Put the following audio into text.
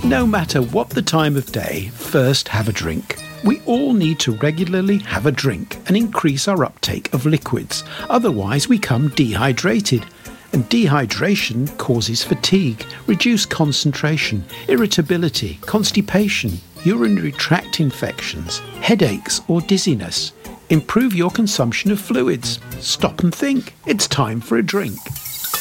No matter what the time of day, first have a drink. We all need to regularly have a drink and increase our uptake of liquids, otherwise we become dehydrated. And dehydration causes fatigue, reduced concentration, irritability, constipation, urinary tract infections, headaches or dizziness. Improve your consumption of fluids. Stop and think. It's time for a drink.